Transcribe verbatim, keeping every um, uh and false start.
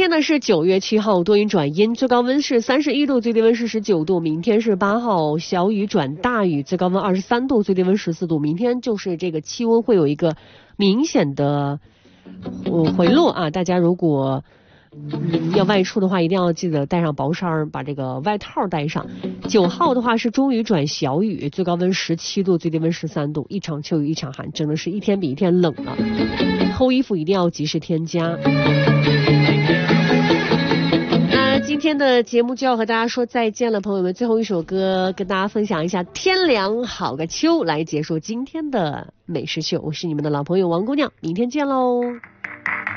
天呢是九月七号，多云转阴，最高温是三十一度，最低温是十九度。明天是八号，小雨转大雨，最高温二十三度，最低温十四度。明天就是这个气温会有一个明显的呃回落啊，大家如果嗯，要外出的话，一定要记得带上薄衫，把这个外套带上。九号的话是中雨转小雨，最高温十七度，最低温十三度。一场秋雨一场寒，真的是一天比一天冷了。厚衣服一定要及时添加。那今天的节目就要和大家说再见了，朋友们。最后一首歌跟大家分享一下《天凉好个秋》，来结束今天的美食秀。我是你们的老朋友王姑娘，明天见喽。